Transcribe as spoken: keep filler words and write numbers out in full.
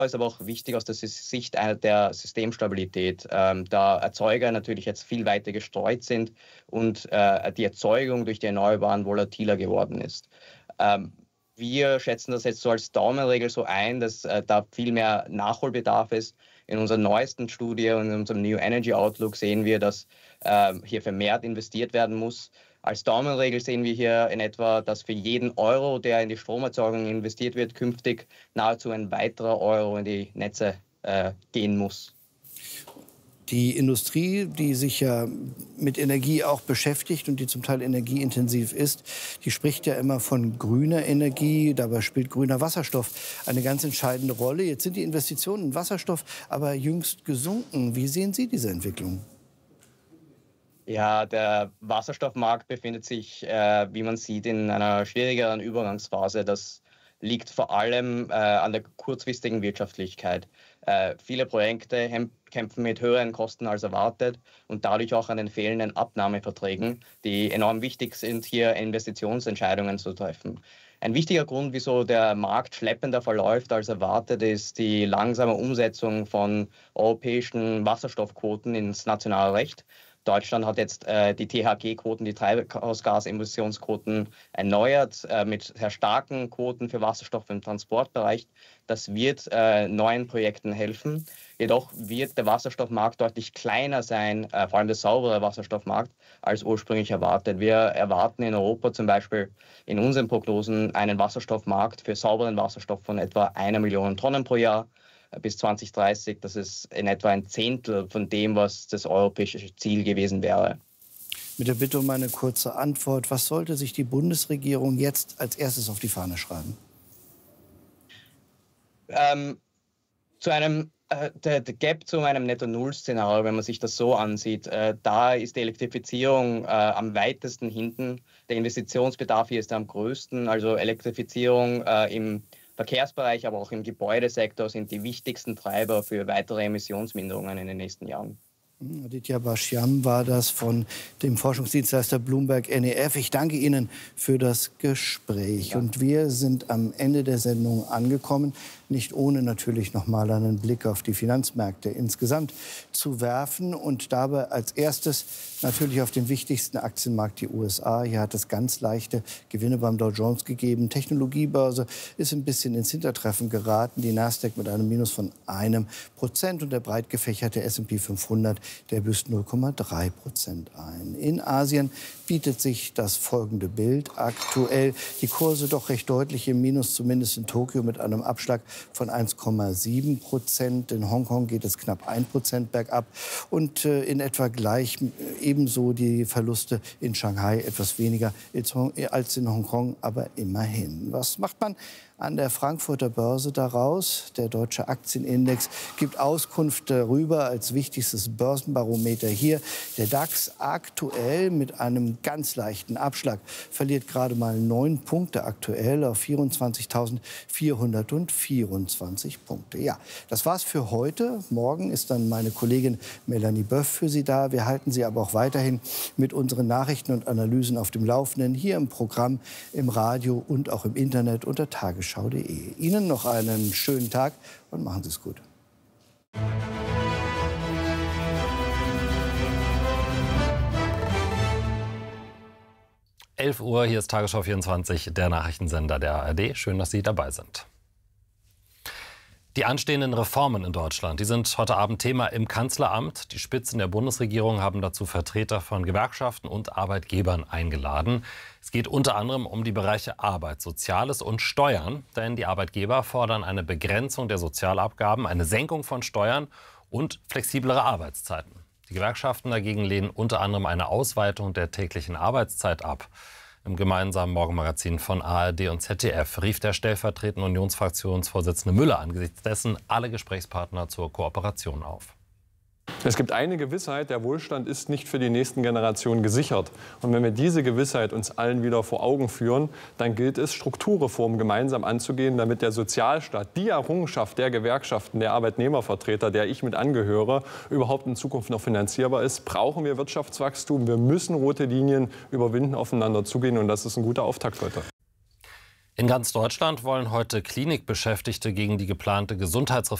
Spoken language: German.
ist aber auch wichtig aus der Sicht der Systemstabilität, ähm, da Erzeuger natürlich jetzt viel weiter gestreut sind und äh, die Erzeugung durch die Erneuerbaren volatiler geworden ist. Ähm, wir schätzen das jetzt so als Daumenregel so ein, dass äh, da viel mehr Nachholbedarf ist. In unserer neuesten Studie und in unserem New Energy Outlook sehen wir, dass äh, hier vermehrt investiert werden muss. Als Daumenregel sehen wir hier in etwa, dass für jeden Euro, der in die Stromerzeugung investiert wird, künftig nahezu ein weiterer Euro in die Netze äh, gehen muss. Die Industrie, die sich ja mit Energie auch beschäftigt und die zum Teil energieintensiv ist, die spricht ja immer von grüner Energie. Dabei spielt grüner Wasserstoff eine ganz entscheidende Rolle. Jetzt sind die Investitionen in Wasserstoff aber jüngst gesunken. Wie sehen Sie diese Entwicklung? Ja, der Wasserstoffmarkt befindet sich, äh, wie man sieht, in einer schwierigeren Übergangsphase. Das liegt vor allem äh, an der kurzfristigen Wirtschaftlichkeit. Äh, viele Projekte kämpfen mit höheren Kosten als erwartet und dadurch auch an den fehlenden Abnahmeverträgen, die enorm wichtig sind, hier Investitionsentscheidungen zu treffen. Ein wichtiger Grund, wieso der Markt schleppender verläuft als erwartet, ist die langsame Umsetzung von europäischen Wasserstoffquoten ins nationale Recht. Deutschland hat jetzt äh, die T H G-Quoten, die Treibhausgasemissionsquoten erneuert, äh, mit sehr starken Quoten für Wasserstoff im Transportbereich. Das wird äh, neuen Projekten helfen. Jedoch wird der Wasserstoffmarkt deutlich kleiner sein, äh, vor allem der saubere Wasserstoffmarkt, als ursprünglich erwartet. Wir erwarten in Europa zum Beispiel in unseren Prognosen einen Wasserstoffmarkt für sauberen Wasserstoff von etwa einer Million Tonnen pro Jahr. Bis zwanzig dreißig, das ist in etwa ein Zehntel von dem, was das europäische Ziel gewesen wäre. Mit der Bitte um eine kurze Antwort. Was sollte sich die Bundesregierung jetzt als erstes auf die Fahne schreiben? Ähm, zu einem, äh, der, der Gap zu einem Netto-Null-Szenario, wenn man sich das so ansieht, äh, da ist die Elektrifizierung äh, am weitesten hinten. Der Investitionsbedarf hier ist am größten. Also Elektrifizierung äh, im Verkehrsbereich, aber auch im Gebäudesektor sind die wichtigsten Treiber für weitere Emissionsminderungen in den nächsten Jahren. Aditya Bashyam war das von dem Forschungsdienstleister Bloomberg N E F. Ich danke Ihnen für das Gespräch. Ja. Und wir sind am Ende der Sendung angekommen, nicht ohne natürlich noch mal einen Blick auf die Finanzmärkte insgesamt zu werfen und dabei als erstes natürlich auf den wichtigsten Aktienmarkt, die U S A. Hier hat es ganz leichte Gewinne beim Dow Jones gegeben. Technologiebörse ist ein bisschen ins Hintertreffen geraten. Die Nasdaq mit einem Minus von einem Prozent und der breit gefächerte S und P fünfhundert, der büßt null Komma drei Prozent ein. In Asien bietet sich das folgende Bild. Aktuell die Kurse doch recht deutlich im Minus, zumindest in Tokio mit einem Abschlag von eins Komma sieben Prozent. In Hongkong geht es knapp ein Prozent bergab und äh, in etwa gleich äh, ebenso die Verluste in Shanghai, etwas weniger als in Hongkong, aber immerhin. Was macht man an der Frankfurter Börse daraus? Der deutsche Aktienindex gibt Auskunft darüber als wichtigstes Börsenbarometer hier. Der DAX aktuell mit einem ganz leichten Abschlag verliert gerade mal neun Punkte aktuell auf vierundzwanzigtausendvierhundertvierundzwanzig Punkte. Ja, das war's für heute. Morgen ist dann meine Kollegin Melanie Böff für Sie da. Wir halten Sie aber auch weiterhin mit unseren Nachrichten und Analysen auf dem Laufenden hier im Programm, im Radio und auch im Internet unter tagesschau punkt de. Ihnen noch einen schönen Tag und machen Sie es gut. elf Uhr, hier ist Tagesschau vierundzwanzig, der Nachrichtensender der A R D. Schön, dass Sie dabei sind. Die anstehenden Reformen in Deutschland, die sind heute Abend Thema im Kanzleramt. Die Spitzen der Bundesregierung haben dazu Vertreter von Gewerkschaften und Arbeitgebern eingeladen. Es geht unter anderem um die Bereiche Arbeit, Soziales und Steuern. Denn die Arbeitgeber fordern eine Begrenzung der Sozialabgaben, eine Senkung von Steuern und flexiblere Arbeitszeiten. Die Gewerkschaften dagegen lehnen unter anderem eine Ausweitung der täglichen Arbeitszeit ab. Im gemeinsamen Morgenmagazin von A R D und Z D F rief der stellvertretende Unionsfraktionsvorsitzende Müller angesichts dessen alle Gesprächspartner zur Kooperation auf. Es gibt eine Gewissheit, der Wohlstand ist nicht für die nächsten Generationen gesichert. Und wenn wir diese Gewissheit uns allen wieder vor Augen führen, dann gilt es, Strukturreformen gemeinsam anzugehen, damit der Sozialstaat, die Errungenschaft der Gewerkschaften, der Arbeitnehmervertreter, der ich mit angehöre, überhaupt in Zukunft noch finanzierbar ist. Brauchen wir Wirtschaftswachstum. Wir müssen rote Linien überwinden, aufeinander zugehen. Und das ist ein guter Auftakt heute. In ganz Deutschland wollen heute Klinikbeschäftigte gegen die geplante Gesundheitsreform